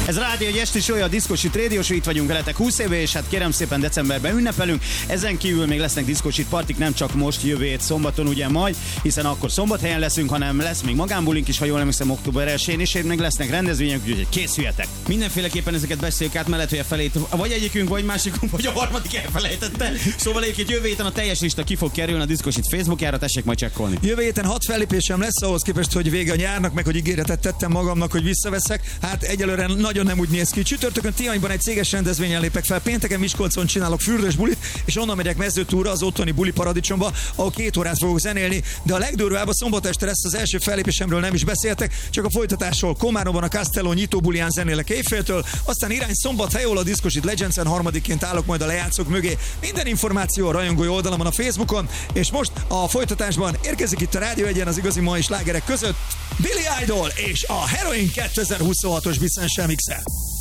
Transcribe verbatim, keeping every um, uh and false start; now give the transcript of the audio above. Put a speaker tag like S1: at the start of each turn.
S1: Ez rádió, egy esti show, a Diszkósit Radio Show, itt vagyunk veletek húsz éve, és hát kérem szépen decemberben ünnepelünk. Ezen kívül még lesznek Diszkósit partik, nem csak most, jövő hét szombaton ugye majd, hiszen akkor Szombathelyen leszünk, hanem lesz még magánbulink is, ha jól emlékszem, október elsején, és még lesznek rendezvények, úgyhogy készüljetek.
S2: Mindenféleképpen ezeket beszéljük át, mellett, hogy a felét vagy egyikünk, vagy másikunk, vagy a harmadik elfelejtette. Szóval egyébként jövő héten a teljes lista ki fog kerülni a Diszkósit Facebookjára, tessék majd csekkolni.
S3: Jövő héten hat fellépésem lesz, ahhoz képest, hogy vége a nyárnak, meg hogy ígéretet tettem magamnak, hogy visszaveszek. Hát egyelőre nagyon nem úgy néz ki. Csütörtökön Tihanyban egy céges rendezvényen lépek fel, pénteken Miskolcon csinálok fürdős bulit, és onnan megyek Mezőtúra, az otthoni buli paradicsomba, ahol két órát fogok zenélni, de a legdurvább a szombat este lesz, az első fellépésemről nem is beszéltek, csak a folytatásról. Komáromban a Castello nyitó bulián zenélek éjféltől, aztán irány Szombathely, ahol a Diszkósit Legends-en harmadikként állok majd a lejátszók mögé. Minden információ a rajongói oldalamon a Facebookon, és most a folytatásban érkezik itt a Rádió Egyen az igazi mai slágerek között Billy Idol és a Heroin kétezer-huszonhatos Bisszense mixe.